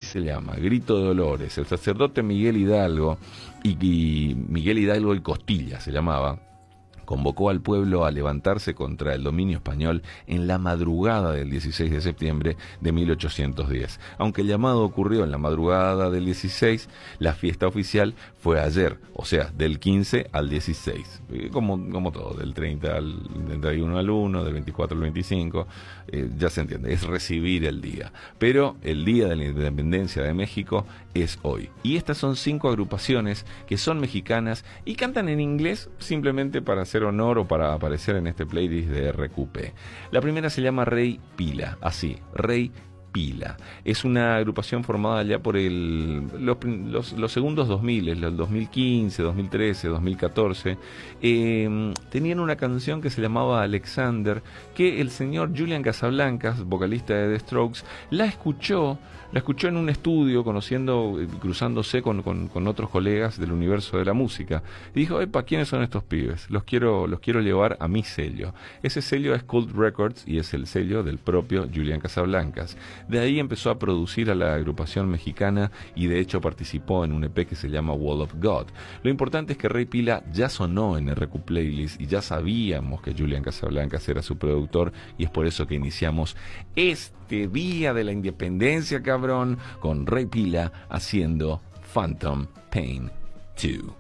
se llama Grito de Dolores. El sacerdote Miguel Hidalgo y Miguel Hidalgo y Costilla se llamaba, convocó al pueblo a levantarse contra el dominio español en la madrugada del 16 de septiembre de 1810. Aunque el llamado ocurrió en la madrugada del 16, la fiesta oficial fue ayer, o sea, del 15 al 16. Como todo, del 30 al 31 al 1, del 24 al 25, ya se entiende, es recibir el día. Pero el Día de la Independencia de México es hoy. Y estas son 5 agrupaciones que son mexicanas y cantan en inglés simplemente para hacer honor o para aparecer en este playlist de RQP. La primera se llama Rey Pila, así, Rey Pila. Es una agrupación formada ya por los segundos 2000, el 2015, 2013, 2014. Tenían una canción que se llamaba Alexander, que el señor Julian Casablancas, vocalista de The Strokes, la escuchó en un estudio, cruzándose con otros colegas del universo de la música. Y dijo, epa, ¿quiénes son estos pibes? Los quiero llevar a mi sello. Ese sello es Cult Records y es el sello del propio Julian Casablancas. De ahí empezó a producir a la agrupación mexicana y de hecho participó en un EP que se llama Wall of God. Lo importante es que Rey Pila ya sonó en RQ Playlist y ya sabíamos que Julian Casablancas era su productor, y es por eso que iniciamos este Día de la Independencia, cabrón, con Rey Pila haciendo Phantom Pain 2.